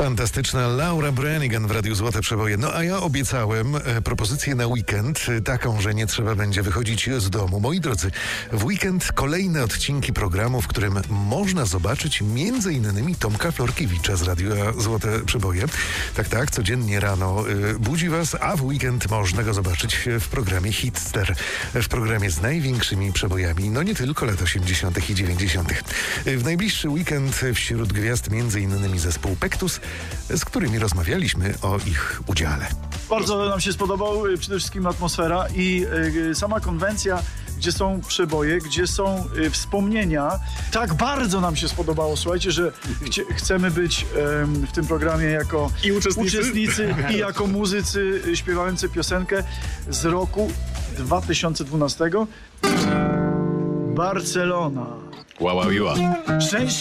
Fantastyczna Laura Branigan w Radiu Złote Przeboje. No a ja obiecałem propozycję na weekend, taką, że nie trzeba będzie wychodzić z domu. Moi drodzy, w weekend kolejne odcinki programu, w którym można zobaczyć m.in. Tomka Florkiewicza z Radia Złote Przeboje. Tak, codziennie rano budzi was, a w weekend można go zobaczyć w programie Hitster. W programie z największymi przebojami, no nie tylko lat 80. i 90. W najbliższy weekend wśród gwiazd m.in. zespół Pektus, z którymi rozmawialiśmy o ich udziale. Bardzo nam się spodobał przede wszystkim atmosfera i sama konwencja, gdzie są przeboje, gdzie są wspomnienia. Tak bardzo nam się spodobało, słuchajcie, że chcemy być w tym programie jako uczestnicy i jako muzycy śpiewający piosenkę z roku 2012. Barcelona. Wow. Szczęście